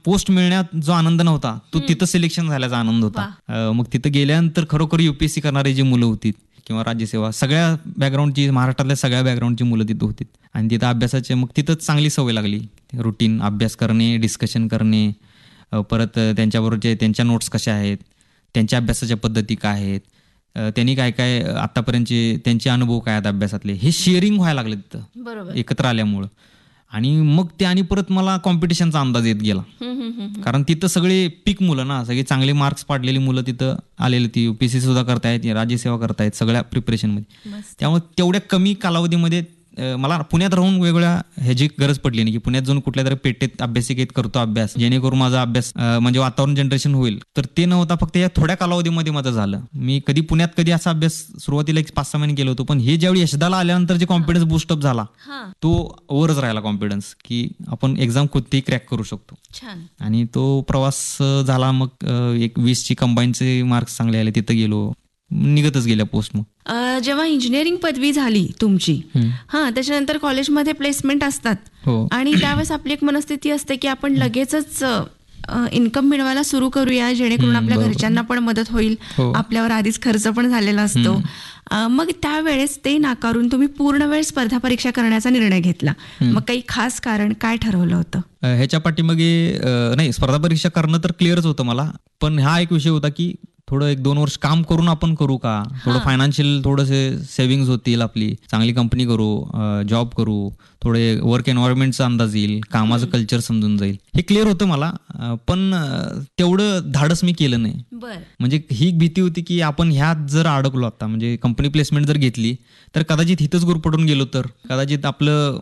Post मिळण्यात जो आनंद नव्हता तो तिथं सिलेक्शन झाल्याचा आनंद होता. मग तिथं गेल्यानंतर खरोखर UPSC करणारी जी मुलं होती किंवा राज्यसेवा सगळ्या बॅकग्राऊंडची, महाराष्ट्रातल्या सगळ्या बॅकग्राऊंडची मुलं तिथं होती आणि तिथं अभ्यासाचे मग तिथंच चांगली सवय लागली. रुटीन अभ्यास करणे, डिस्कशन करणे, परत त्यांच्याबरोबरचे त्यांच्या नोट्स कशा आहेत, त्यांच्या अभ्यासाच्या पद्धती काय आहेत, त्यांनी काय काय आतापर्यंतचे त्यांचे अनुभव काय आहेत अभ्यासातले, हे शेअरिंग व्हायला लागले तिथं एकत्र आल्यामुळं. आणि मग ते आणि परत मला कॉम्पिटिशनचा अंदाज येत गेला, कारण तिथं सगळे पीक मुलं ना, सगळे चांगले मार्क्स पाडलेली मुलं तिथं आलेली, ती UPSC सुद्धा करतायत, राज्यसेवा करतायत सगळ्या प्रिपरेशनमध्ये. त्यामुळे तेवढ्या कमी कालावधीमध्ये मला पुण्यात राहून वेगवेगळ्या ह्याची गरज पडली नाही की पुण्यात जाऊन कुठल्या तरी पेटेत अभ्यासिकेत करतो अभ्यास जेणेकरून माझा अभ्यास म्हणजे वातावरण जनरेशन होईल, तर ते नव्हता. फक्त या थोड्या कालावधीमध्ये माझं झालं. मी पुण्यात कधी असा अभ्यास सुरुवातीला 5-6 महिने केलो होतो, पण हे ज्यावेळी यशदाला आल्यानंतर जे कॉन्फिडन्स बूस्टअप झाला तो वरच राहिला कॉन्फिडन्स, की आपण एक्झाम कोणतीही क्रॅक करू शकतो. आणि तो प्रवास झाला. मग 20ची कंबाईनचे मार्क्स चांगले आले, तिथं गेलो, निघतच गेल्या पोस्ट. मग जेव्हा इंजिनिअरिंग पदवी झाली तुमची, त्याच्यानंतर कॉलेजमध्ये प्लेसमेंट असतात आणि त्यावेळेस आपली एक मनस्थिती असते की आपण लगेचच इन्कम मिळवायला सुरू करूया जेणेकरून आपल्या घरच्यांना पण मदत होईल, आपल्यावर आधीच खर्च पण झालेला असतो. मग त्यावेळेस ते नाकारून तुम्ही पूर्ण वेळ स्पर्धा परीक्षा करण्याचा निर्णय घेतला. मग काही खास कारण काय ठरवलं होतं ह्याच्या पाठीमागे? नाही, स्पर्धा परीक्षा करणं तर क्लिअरच होतं मला, पण हा एक विषय होता की थोडं 1-2 वर्ष काम करून आपण करू का, थोडं फायनान्शियल थोडंसे सेव्हिंग्ज होतील आपली, चांगली कंपनी करू, जॉब करू, थोडे वर्क एन्व्हायरमेंटचा अंदाज येईल, कामाचं कल्चर समजून जाईल, हे क्लिअर होतं मला. पण तेवढं धाडस मी केलं नाही. म्हणजे ही भीती होती की आपण ह्यात जर अडकलो आता, म्हणजे कंपनी प्लेसमेंट जर घेतली तर कदाचित हिथंच गुरपटून गेलो, तर कदाचित आपलं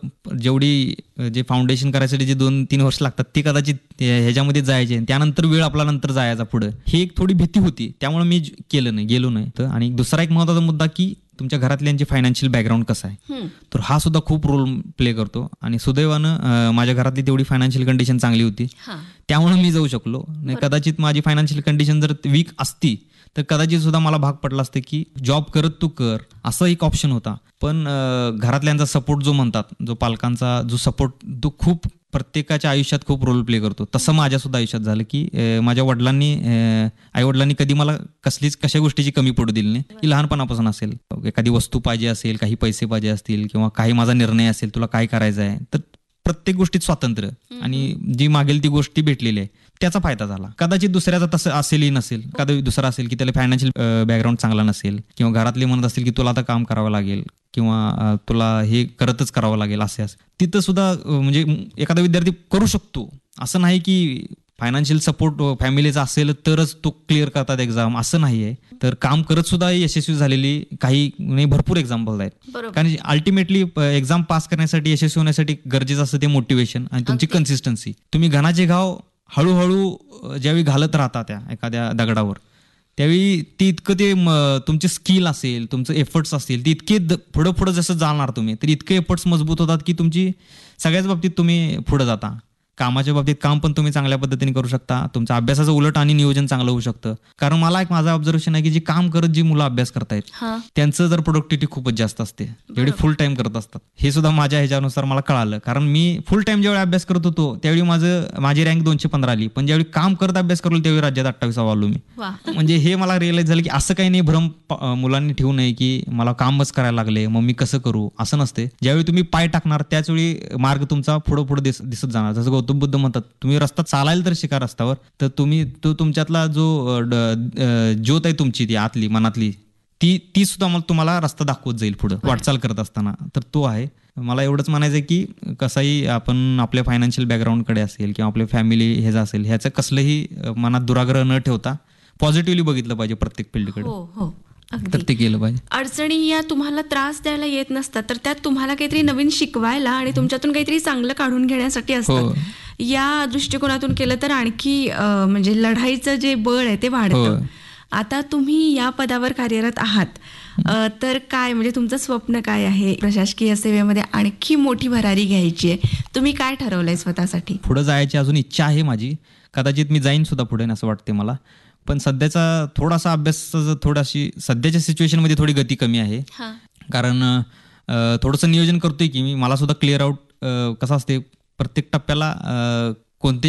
जे फाउंडेशन करायसाठी जे 2-3 वर्ष लागतात ते कदाचित ह्याच्यामध्ये जायचे, त्यानंतर वेळ आपला नंतर जायचा पुढे, ही एक थोडी भीती होती. त्यामुळे मी केलं नाही, गेलो नाही. आणि दुसरा एक महत्त्वाचा मुद्दा की तुमच्या घरातल्यांचे फायनान्शियल बॅकग्राऊंड कसं आहे, तर हा सुद्धा खूप रोल प्ले करतो. आणि सुदैवानं माझ्या घरातली तेवढी फायनान्शियल कंडिशन चांगली होती, त्यामुळे मी जाऊ शकलो. नाही कदाचित माझी फायनान्शियल कंडिशन जर वीक असती तर कदाचित सुद्धा मला भाग पडला असते की जॉब करत तू कर, असं एक ऑप्शन होता. पण घरातल्यांचा सपोर्ट जो म्हणतात, जो पालकांचा जो सपोर्ट, तो खूप प्रत्येकाच्या आयुष्यात खूप रोल प्ले करतो. तसं माझ्या सुद्धा आयुष्यात झालं की माझ्या आईवडिलांनी कधी मला कशा गोष्टीची कमी पडू दिली नाही, की लहानपणापासून असेल, एखादी वस्तू पाहिजे असेल, काही पैसे पाहिजे असतील किंवा काही माझा निर्णय असेल, तुला काय करायचं आहे, तर प्रत्येक गोष्टीत स्वातंत्र्य आणि जी मागेल ती गोष्टी भेटलेली आहे, त्याचा फायदा झाला. कदाचित दुसऱ्याचा तसं असेलही नसेल, कदाचित दुसरा असेल की त्याला फायनान्शियल बॅकग्राऊंड चांगला नसेल किंवा घरातले म्हणत असतील की तुला आता काम करावं लागेल किंवा तुला हे करतच करावं लागेल, असे तिथं सुद्धा म्हणजे एखादा विद्यार्थी करू शकतो. असं नाही की फायनान्शियल सपोर्ट फॅमिलीचा असेल तरच तो क्लिअर करतात एक्झाम, असं नाही आहे. तर काम करत सुद्धा यशस्वी झालेली काही नाही, भरपूर एक्झाम्पल आहेत. कारण अल्टिमेटली एक्झाम पास करण्यासाठी, यशस्वी होण्यासाठी गरजेचं असतं ते मोटिवेशन आणि तुमची कन्सिस्टन्सी. तुम्ही घणाचे घाव हळूहळू ज्यावेळी घालत राहता त्या एखाद्या दगडावर, त्यावेळी ती इतकं ते तुमचे स्किल असेल, तुमचं एफर्ट्स असतील, ते इतके पुढं जसं जाणार तुम्ही, तर इतके एफर्ट्स मजबूत होतात की तुमची सगळ्याच बाबतीत तुम्ही पुढे जाता. कामाच्या बाबतीत काम पण तुम्ही चांगल्या पद्धतीने करू शकता, तुमचं अभ्यासाचं उलट आणि नियोजन चांगलं होऊ शकतं. कारण मला एक माझं ऑब्झर्वेशन आहे की जे काम करत जी मुलं अभ्यास करतायत त्यांचं जर प्रोडक्टिव्हिटी खूपच जास्त असते जेवढी फुल टाइम करत असतात. हे सुद्धा माझ्या ह्याच्यानुसार मला कळालं, कारण मी फुल टाइम ज्यावेळी अभ्यास करत होतो त्यावेळी माझी रँक 215 आली, पण ज्यावेळी काम करत अभ्यास करलो त्यावेळी राज्यात 28वा आलो मी. म्हणजे हे मला रिअलाइज झालं की असं काही नाही, भ्रम मुलांनी ठेवू नये की मला कामच करायला लागले मग मी कसं करू, असं नसते. ज्यावेळी तुम्ही पाय टाकणार त्याचवेळी मार्ग तुमचा पुढे दिसत जाणार. जसं गौतम बुद्ध म्हणतात, तुम्ही रस्ता चालायला तर शिका रस्त्यावर, तर तो तुमच्यातला जो ज्योत आहे तुमची, ती आतली मनातली, ती सुद्धा तुम्हाला रस्ता दाखवत जाईल पुढे वाटचाल करत असताना. तर तो आहे. मला एवढंच म्हणायचं आहे की कसंही आपण आपल्या फायनान्शियल बॅकग्राऊंडकडे असेल किंवा आपल्या फॅमिली ह्याचं असेल, ह्याचं कसलंही मनात दुराग्रह न ठेवता पॉझिटिव्हली बघितलं पाहिजे प्रत्येक फील्डकडे, तर ते केलं पाहिजे. अडचणी या तुम्हाला त्रास द्यायला येत नसतात, तर त्यात तुम्हाला काहीतरी नवीन शिकवायला आणि तुमच्यातून काहीतरी चांगलं काढून घेण्यासाठी असतात. या दृष्टिकोनातून केलं तर आणखी म्हणजे लढाईचं जे बळ आहे ते वाढतं. आता तुम्ही या पदावर कार्यरत आहात, तर काय म्हणजे तुमचं स्वप्न काय आहे? प्रशासकीय सेवेमध्ये आणखी मोठी भरारी घ्यायची आहे, तुम्ही काय ठरवलंय स्वतःसाठी? पुढे जायची अजून इच्छा आहे माझी, कदाचित मी जाईन सुद्धा पुढे असं वाटते मला. पण सध्याचा थोडासा अभ्यास, थोडाशी सध्याच्या सिच्युएशनमध्ये थोडी गती कमी आहे, कारण थोडंसं नियोजन करतोय की मी, मला सुद्धा क्लिअर आउट कसं असते प्रत्येक टप्प्याला कोणते